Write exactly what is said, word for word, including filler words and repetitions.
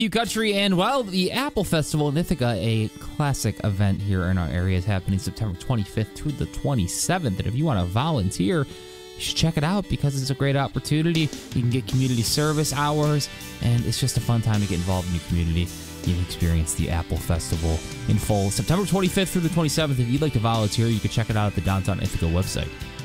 You country, and well, the Apple Festival in Ithaca, a classic event here in our area, is happening September twenty-fifth to the twenty-seventh. And if you want to volunteer, you should check it out because it's a great opportunity. You can get community service hours, and it's just a fun time to get involved in your community. You can experience the Apple Festival in full September twenty-fifth through the twenty-seventh. If you'd like to volunteer, you can check it out at the Downtown Ithaca website.